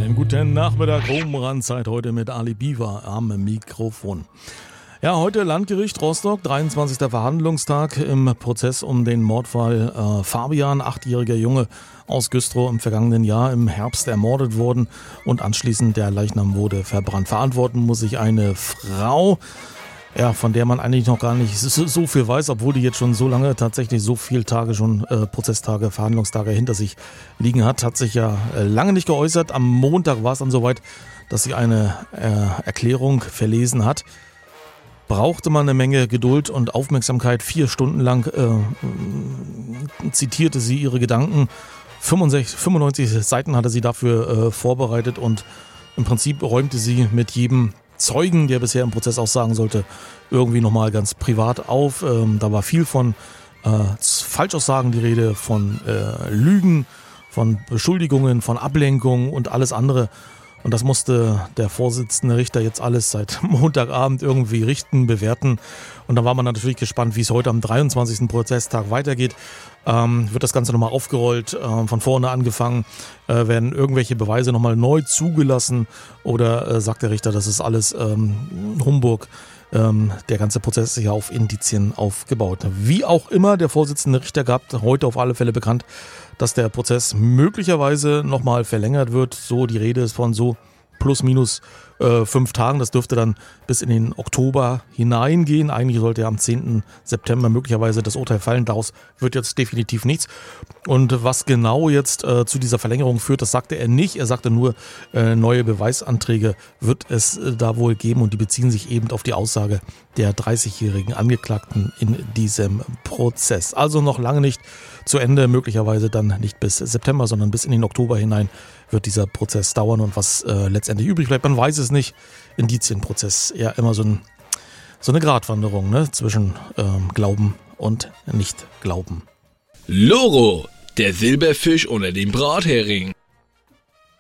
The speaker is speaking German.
Einen guten Nachmittag, Rumrandzeit heute mit Ali Biwa am Mikrofon. Ja, heute Landgericht Rostock, 23. Verhandlungstag im Prozess um den Mordfall Fabian, 8-jähriger Junge aus Güstrow, im vergangenen Jahr im Herbst ermordet worden und anschließend der Leichnam wurde verbrannt. Verantworten muss sich eine Frau, ja, von der man eigentlich noch gar nicht so viel weiß, obwohl die jetzt schon so lange, tatsächlich so viele Tage schon, Prozesstage, Verhandlungstage hinter sich liegen hat sich ja lange nicht geäußert. Am Montag war es dann soweit, dass sie eine Erklärung verlesen hat. Brauchte man eine Menge Geduld und Aufmerksamkeit. 4 Stunden lang zitierte sie ihre Gedanken. 95 Seiten hatte sie dafür vorbereitet und im Prinzip räumte sie mit jedem Zeugen, der bisher im Prozess aussagen sollte, irgendwie nochmal ganz privat auf. Da war viel von Falschaussagen die Rede, von Lügen, von Beschuldigungen, von Ablenkung und alles andere. Und das musste der Vorsitzende Richter jetzt alles seit Montagabend irgendwie richten, bewerten. Und da war man natürlich gespannt, wie es heute am 23. Prozesstag weitergeht. Wird das Ganze nochmal aufgerollt, von vorne angefangen, werden irgendwelche Beweise nochmal neu zugelassen oder sagt der Richter, das ist alles Humbug. Der ganze Prozess ist ja auf Indizien aufgebaut. Wie auch immer, der Vorsitzende Richter gab heute auf alle Fälle bekannt, dass der Prozess möglicherweise nochmal verlängert wird. So, die Rede ist von so plus minus 5 Tagen. Das dürfte dann bis in den Oktober hineingehen. Eigentlich sollte ja am 10. September möglicherweise das Urteil fallen. Daraus wird jetzt definitiv nichts. Und was genau jetzt zu dieser Verlängerung führt, das sagte er nicht. Er sagte nur, neue Beweisanträge wird es da wohl geben. Und die beziehen sich eben auf die Aussage der 30-jährigen Angeklagten in diesem Prozess. Also noch lange nicht zu Ende, möglicherweise dann nicht bis September, sondern bis in den Oktober hinein wird dieser Prozess dauern. Und was letztendlich übrig bleibt, man weiß es nicht. Indizienprozess, ja immer so eine Gratwanderung, ne, zwischen Glauben und Nicht-Glauben. Loro, der Silberfisch unter dem Brathering.